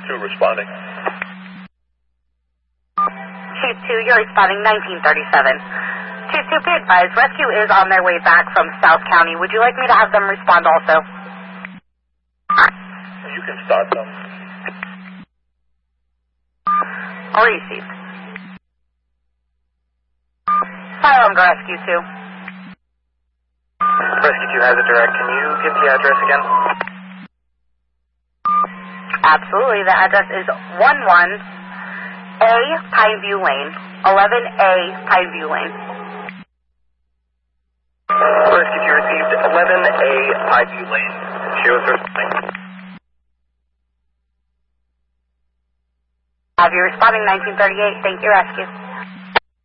2 responding. Chief 2, you're responding 1937. Chief 2, be advised, rescue is on their way back from South County. Would you like me to have them respond also? You can start them. All received. Fire on Rescue 2. Rescue 2 has it direct. Can you give the address again? Absolutely. The address is 11A Pineview Lane. 11A Pineview Lane. Rescue 2 received 11A Pineview Lane. Show us responding. Have you responding 1938. Thank you, Rescue.